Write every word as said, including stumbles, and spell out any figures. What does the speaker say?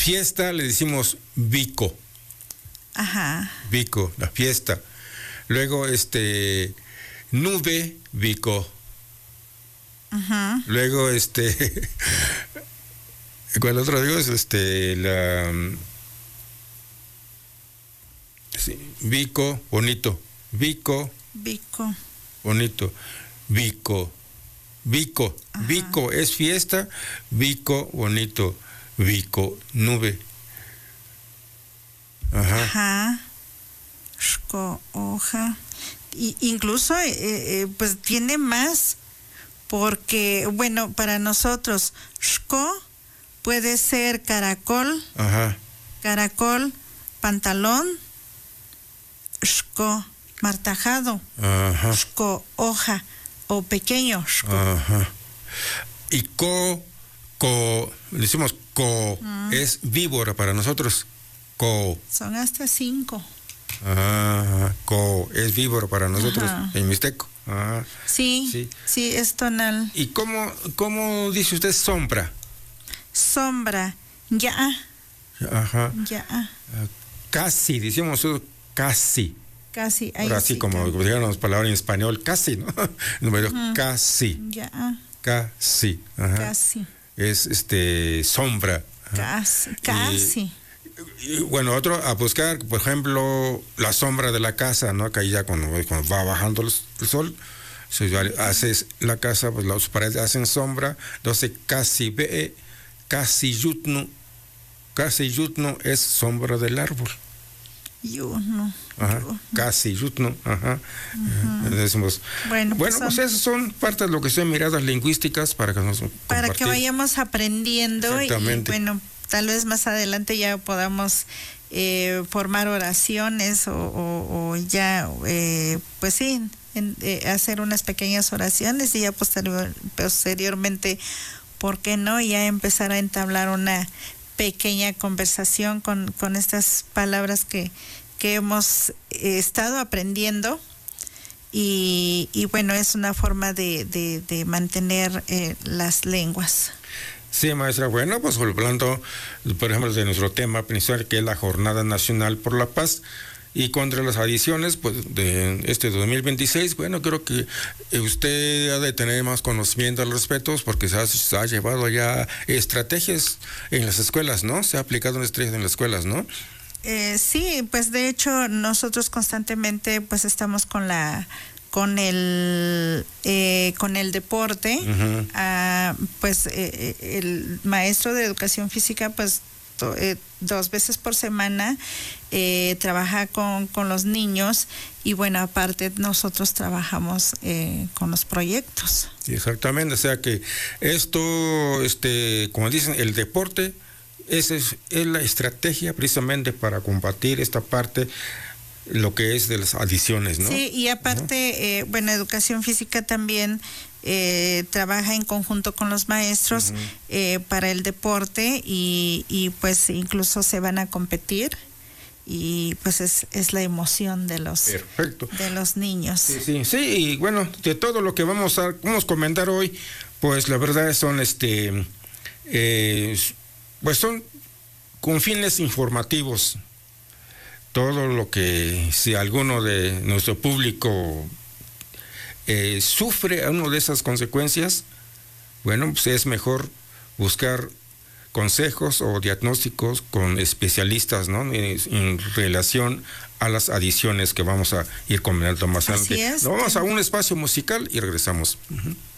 fiesta le decimos bico. Ajá. Bico, la fiesta. Luego, este, nube, bico. Ajá. Luego, este, ¿cuál otro digo? Es este, la, sí, bico, bonito. Bico. Bico. Bonito. Bico. Bico. Ajá. Bico es fiesta. Bico, bonito. Bico, nube. Ajá. Ajá. Shko, hoja. Y incluso, eh, eh, pues tiene más, porque, bueno, para nosotros, shko puede ser caracol, Ajá. caracol, pantalón, shko, martajado, Ajá. shko, hoja, o pequeño, shko. Ajá. Y co, co, decimos co, Mm. es víbora para nosotros. Co. Son hasta cinco. Ajá. Co, es víbora para nosotros Ajá. en mixteco. Ajá. Sí, Sí. sí, es tonal. ¿Y cómo, cómo dice usted sombra? Sombra, ya, Ajá. ya, Casi, decimos nosotros casi. casi. Ahí Ahora sí, sí, como ca- dijeron las palabras en español, casi, ¿no? Número Ujú. casi, Ya, casi. Ajá. casi, Es este sombra. Ajá. casi, casi. Y, bueno, otro a buscar, por ejemplo, la sombra de la casa, ¿no? Que ya cuando, cuando va bajando el, el sol, si haces la casa, pues las paredes hacen sombra, entonces casi ve, casi yutno, casi yutno es sombra del árbol. Yo no. Ajá, yo. casi yutno, ajá. Uh-huh. Decimos, Bueno, bueno, pues, pues esas son partes de lo que son miradas lingüísticas para que nos para compartir. que vayamos aprendiendo y Exactamente. bueno, tal vez más adelante ya podamos eh, formar oraciones o, o, o ya, eh, pues sí, en, eh, hacer unas pequeñas oraciones y ya posterior, posteriormente, ¿por qué no? Ya empezar a entablar una pequeña conversación con, con estas palabras que, que hemos eh, estado aprendiendo. Y, y bueno, es una forma de, de, de mantener eh, las lenguas. Sí, maestra. Bueno, pues hablando, por ejemplo, de nuestro tema principal, que es la Jornada Nacional por la Paz y contra las adiciones, pues de este dos mil veintiséis, bueno, creo que usted ha de tener más conocimiento al respecto, porque se ha, se ha llevado ya estrategias en las escuelas, ¿no? Se ha aplicado una estrategia en las escuelas, ¿no? Eh, sí, pues de hecho nosotros constantemente pues estamos con la con el eh, con el deporte. Uh-huh. Ah, pues eh, el maestro de educación física pues to, eh, dos veces por semana eh, trabaja con, con los niños y bueno, aparte nosotros trabajamos eh, con los proyectos. Exactamente, o sea que esto, este, como dicen, el deporte esa es, es la estrategia precisamente para combatir esta parte, lo que es de las adiciones, ¿no? Sí, y aparte, uh-huh. eh, bueno, educación física también eh, trabaja en conjunto con los maestros uh-huh. eh, para el deporte y, y pues incluso se van a competir y pues es, es la emoción de los, Perfecto. de los niños. Sí, sí, sí, y bueno, de todo lo que vamos a, vamos a comentar hoy, pues la verdad son este, eh, pues son con fines informativos. Todo lo que, si alguno de nuestro público eh, sufre una de esas consecuencias, bueno, pues es mejor buscar consejos o diagnósticos con especialistas, ¿no? En, en relación a las adiciones que vamos a ir comentando más adelante. Así es. Vamos a un espacio musical y regresamos. Uh-huh.